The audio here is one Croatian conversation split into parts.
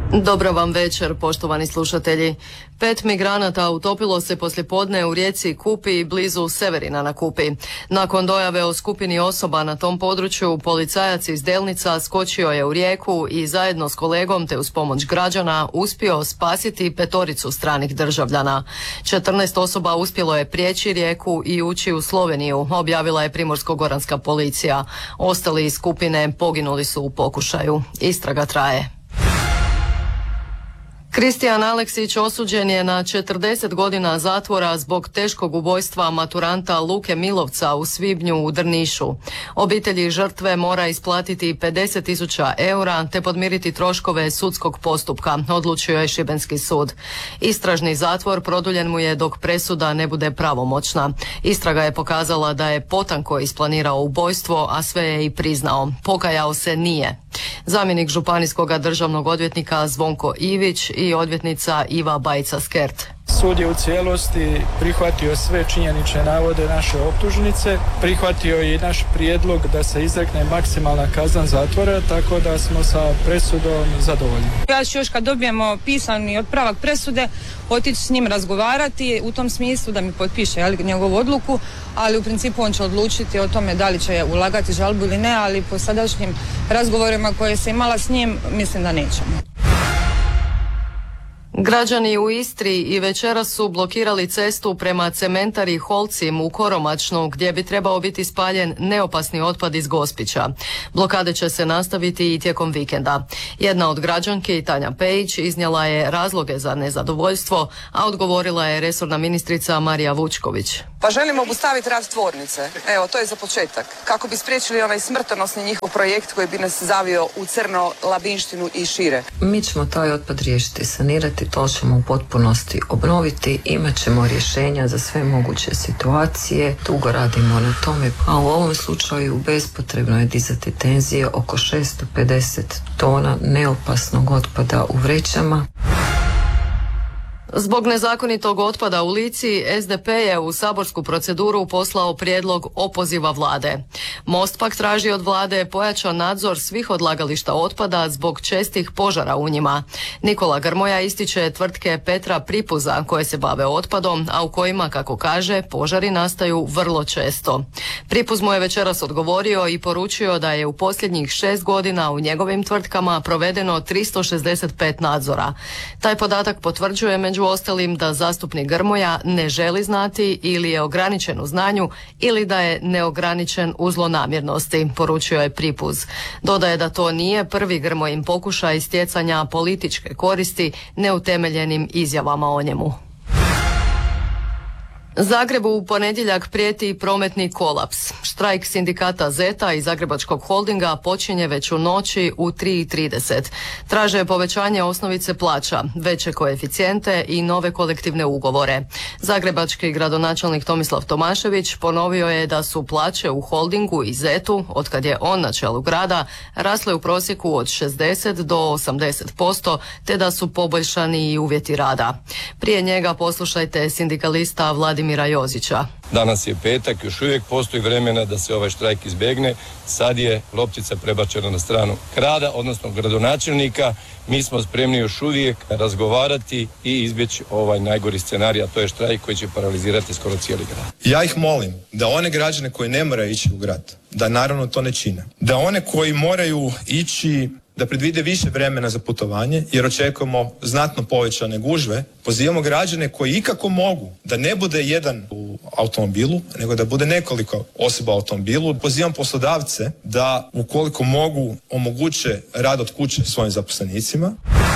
Dobro vam večer, poštovani slušatelji. 5 migranata utopilo se poslijepodne u rijeci Kupi blizu Severina na Kupi. Nakon dojave o skupini osoba na tom području, policajac iz Delnica skočio je u rijeku i zajedno s kolegom te uz pomoć građana uspio spasiti 5 stranih državljana. 14 osoba uspjelo je prijeći rijeku i ući u Sloveniju, objavila je Primorsko-goranska policija. Ostali iz skupine poginuli su u pokušaju. Istraga traje. Kristijan Aleksić osuđen je na 40 godina zatvora zbog teškog ubojstva maturanta Luke Milovca u svibnju u Drnišu. Obitelji žrtve mora isplatiti 50.000 eura te podmiriti troškove sudskog postupka, odlučio je Šibenski sud. Istražni zatvor produljen mu je dok presuda ne bude pravomoćna. Istraga je pokazala da je potanko isplanirao ubojstvo, a sve je i priznao. Pokajao se nije. Zamjenik županijskog državnog odvjetnika Zvonko Ivić i odvjetnica Iva Bajca-Skert. Sud je u cijelosti prihvatio sve činjenične navode naše optužnice, prihvatio i naš prijedlog da se izrekne maksimalna kazna zatvora, tako da smo sa presudom zadovoljni. Ja ću još kad dobijemo pisani otpravak presude otići s njim razgovarati u tom smislu da mi potpiše njegovu odluku, ali u principu on će odlučiti o tome da li će ulagati žalbu ili ne, ali po sadašnjim razgovorima koje se imala s njim mislim da nećemo. Građani u Istri i večeras su blokirali cestu prema cementari Holcim u Koromačnu, gdje bi trebao biti spaljen neopasni otpad iz Gospića. Blokade će se nastaviti i tijekom vikenda. Jedna od građanki, Tanja Pejić, iznijela je razloge za nezadovoljstvo, a odgovorila je resorna ministrica Marija Vučković. Pa želimo obustaviti rad tvornice. Evo, to je za početak. Kako bi spriječili ovaj smrtonosni njihov projekt koji bi nas zavio u crno, Labinštinu i šire. Mi ćemo taj otpad riješiti, sanirati, to ćemo u potpunosti obnoviti, imat ćemo rješenja za sve moguće situacije, dugo radimo na tome, a u ovom slučaju bespotrebno je dizati tenzije oko 650 tona neopasnog otpada u vrećama. Zbog nezakonitog otpada u Lici, SDP je u saborsku proceduru poslao prijedlog opoziva vlade. Most pak traži od vlade pojačan nadzor svih odlagališta otpada zbog čestih požara u njima. Nikola Grmoja ističe tvrtke Petra Pripuza koje se bave otpadom, a u kojima, kako kaže, požari nastaju vrlo često. Pripuz mu je večeras odgovorio i poručio da je u posljednjih 6 godina u njegovim tvrtkama provedeno 365 nadzora. Taj podatak potvrđuje među ostalim da zastupnik Grmoja ne želi znati ili je ograničen u znanju ili da je neograničen u zlonamjernosti, poručio je Pripuz. Dodaje da to nije prvi Grmojin pokušaj stjecanja političke koristi neutemeljenim izjavama o njemu. Zagrebu u ponedjeljak prijeti prometni kolaps. Štrajk sindikata Zeta i Zagrebačkog holdinga počinje već u noći u 3:30. Traže povećanje osnovice plaća, veće koeficijente i nove kolektivne ugovore. Zagrebački gradonačelnik Tomislav Tomašević ponovio je da su plaće u holdingu i Zetu, otkad je on na čelu grada, rasle u prosjeku od 60 do 80%, te da su poboljšani i uvjeti rada. Prije njega poslušajte sindikalista Vladimira Jozića. Danas je petak, još uvijek postoji vremena da se ovaj štrajk izbjegne. Sad je loptica prebačena na stranu grada, odnosno gradonačelnika. Mi smo spremni još uvijek razgovarati i izbjeći ovaj najgori scenarij, a to je štrajk koji će paralizirati skoro cijeli grad. Ja ih molim da one građane koji ne moraju ići u grad, da naravno to ne čine. Da one koji moraju ići, da predvide više vremena za putovanje, jer očekujemo znatno povećane gužve. Pozivamo građane koji ikako mogu da ne bude jedan u automobilu, nego da bude nekoliko osoba u automobilu. Pozivam poslodavce da ukoliko mogu omoguće rad od kuće svojim zaposlenicima.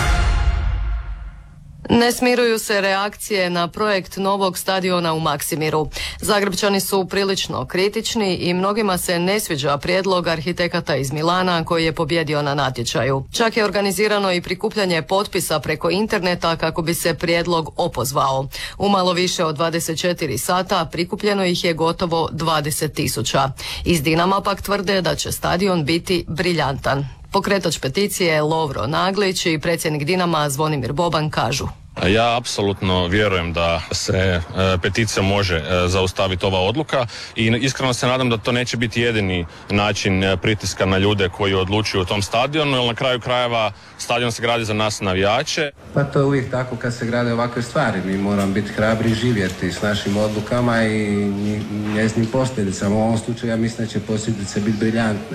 Ne smiruju se reakcije na projekt novog stadiona u Maksimiru. Zagrebčani su prilično kritični i mnogima se ne sviđa prijedlog arhitekata iz Milana koji je pobjedio na natječaju. Čak je organizirano i prikupljanje potpisa preko interneta kako bi se prijedlog opozvao. U malo više od 24 sata prikupljeno ih je gotovo 20.000. Iz Dinama pak tvrde da će stadion biti briljantan. Pokretač peticije Lovro Naglić i predsjednik Dinama Zvonimir Boban kažu: Ja apsolutno vjerujem da se peticija može zaustaviti ova odluka i iskreno se nadam da to neće biti jedini način pritiska na ljude koji odlučuju o tom stadionu, jer na kraju krajeva stadion se gradi za nas navijače. Pa to je uvijek tako kad se grade ovakve stvari. Mi moramo biti hrabri i živjeti s našim odlukama i njeznim posljedicama. U ovom slučaju ja mislim da će posljedice biti briljantne.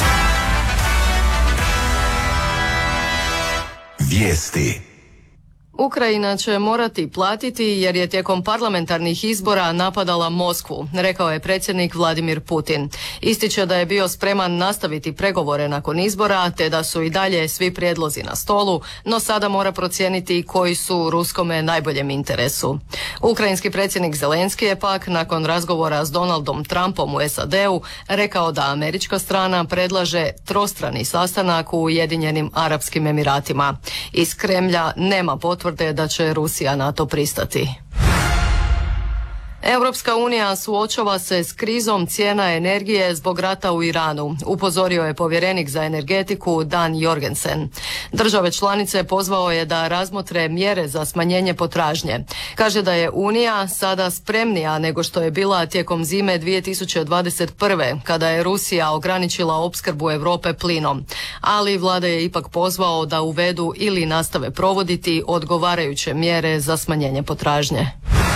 Vijesti. Ukrajina će morati platiti jer je tijekom parlamentarnih izbora napadala Moskvu, rekao je predsjednik Vladimir Putin. Ističe da je bio spreman nastaviti pregovore nakon izbora, te da su i dalje svi prijedlozi na stolu, no sada mora procijeniti koji su ruskome najboljem interesu. Ukrajinski predsjednik Zelenski je pak nakon razgovora s Donaldom Trumpom u SAD-u rekao da američka strana predlaže trostrani sastanak u Ujedinjenim Arapskim Emiratima. Iz Kremlja nema potvrde da će Rusija na to pristati. Europska unija suočava se s krizom cijena energije zbog rata u Iranu, upozorio je povjerenik za energetiku Dan Jorgensen. Države članice pozvao je da razmotre mjere za smanjenje potražnje. Kaže da je Unija sada spremnija nego što je bila tijekom zime 2021. kada je Rusija ograničila opskrbu Europe plinom, ali vlada je ipak pozvao da uvedu ili nastave provoditi odgovarajuće mjere za smanjenje potražnje.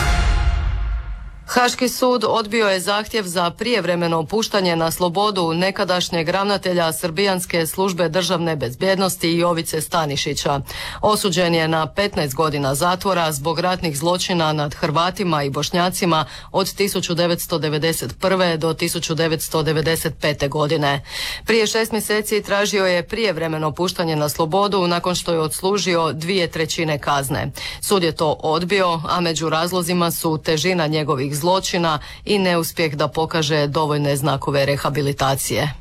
Haški sud odbio je zahtjev za prijevremeno puštanje na slobodu nekadašnjeg ravnatelja Srbijanske službe državne bezbjednosti Jovice Stanišića. Osuđen je na 15 godina zatvora zbog ratnih zločina nad Hrvatima i Bošnjacima od 1991. do 1995. godine. Prije 6 mjeseci tražio je prijevremeno puštanje na slobodu nakon što je odslužio 2/3 kazne. Sud je to odbio, a među razlozima su težina njegovih zločina i neuspjeh da pokaže dovoljne znakove rehabilitacije.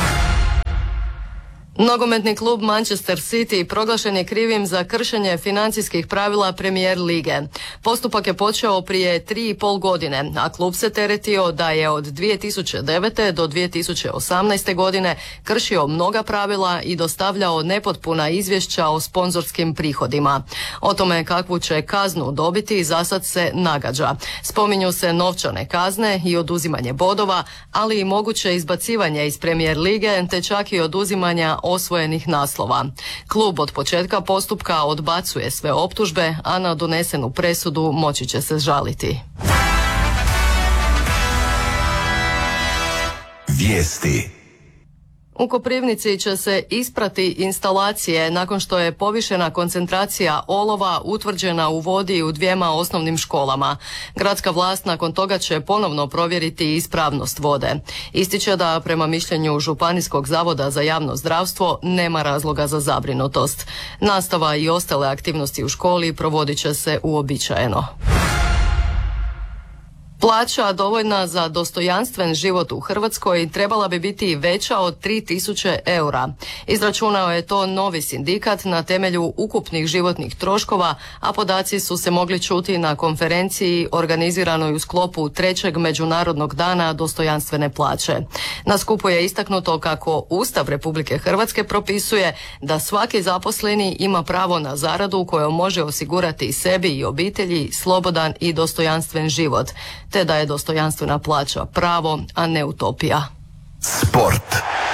Nogometni klub Manchester City proglašen je krivim za kršenje financijskih pravila Premier lige. Postupak je počeo prije 3,5 godine, a klub se teretio da je od 2009. do 2018. godine kršio mnoga pravila i dostavljao nepotpuna izvješća o sponzorskim prihodima. O tome kakvu će kaznu dobiti zasad se nagađa. Spominju se novčane kazne i oduzimanje bodova, ali i moguće izbacivanje iz Premier lige te čak i oduzimanja osvojenih naslova. Klub od početka postupka odbacuje sve optužbe, a na donesenu presudu moći će se žaliti. Vijesti. U Koprivnici će se isprati instalacije nakon što je povišena koncentracija olova utvrđena u vodi u 2 osnovnim školama. Gradska vlast nakon toga će ponovno provjeriti ispravnost vode. Ističe da prema mišljenju Županijskog zavoda za javno zdravstvo nema razloga za zabrinutost. Nastava i ostale aktivnosti u školi provodit će se uobičajeno. Plaća dovoljna za dostojanstven život u Hrvatskoj trebala bi biti veća od 3.000 eura. Izračunao je to novi sindikat na temelju ukupnih životnih troškova, a podaci su se mogli čuti na konferenciji organiziranoj u sklopu 3. Međunarodnog dana dostojanstvene plaće. Na skupu je istaknuto kako Ustav Republike Hrvatske propisuje da svaki zaposleni ima pravo na zaradu kojom može osigurati sebi i obitelji slobodan i dostojanstven život, te da je dostojanstvena plaća pravo, a ne utopija. Sport.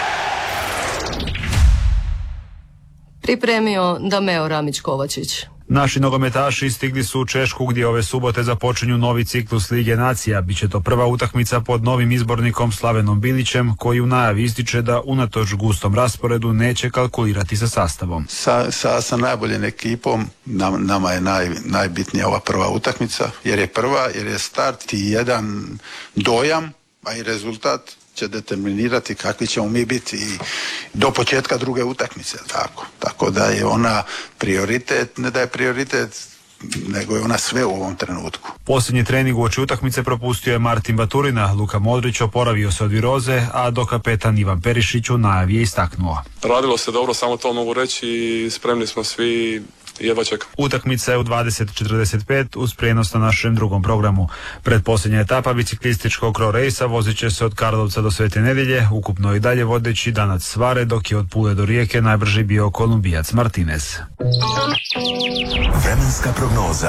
Pripremio Dameo Ramić-Kovačić. Naši nogometaši stigli su u Češku gdje ove subote započinju novi ciklus Lige nacija. Biće to prva utakmica pod novim izbornikom Slavenom Bilićem, koji u najavi ističe da unatoč gustom rasporedu neće kalkulirati sa sastavom. Sa najboljom ekipom nama je najbitnija ova prva utakmica, jer je prva, jer je start i jedan dojam, a i rezultat će determinirati kakvi ćemo mi biti i do početka druge utakmice, tako da je ona prioritet, ne da je prioritet, nego je ona sve u ovom trenutku. Posljednji trening uoči utakmice propustio je Martin Baturina, Luka Modrić oporavio se od viroze, a dokapetan Ivan Perišić u najavi je istaknuo. Radilo se dobro, samo to mogu reći i spremni smo svi jedva čekam. Utakmica je u 20:45 uz prijenos na našem drugom programu. Predposljednja etapa biciklističkog Cro Racea vozit će se od Karlovca do Svete Nedjelje, ukupno i dalje vodeći Danac Svare, dok je od Pule do Rijeke najbrži bio Kolumbijac Martinez. Vremenska prognoza.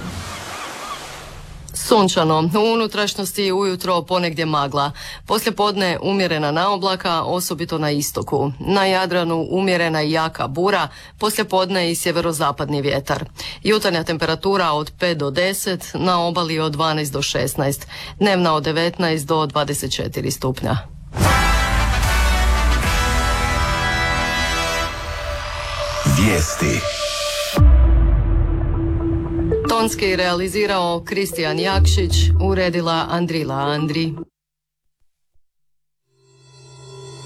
Sunčano, u unutrašnjosti ujutro ponegdje magla. Poslijepodne umjerena naoblaka, osobito na istoku. Na Jadranu umjerena i jaka bura, poslijepodne i sjeverozapadni vjetar. Jutarnja temperatura od 5 do 10, na obali od 12 do 16, dnevna od 19 do 24 stupnja. Vijesti. Tonski realizirao Kristijan Jakšić, uredila Andrila Andri.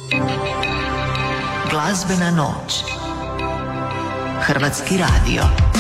Glazbena noć. Hrvatski radio.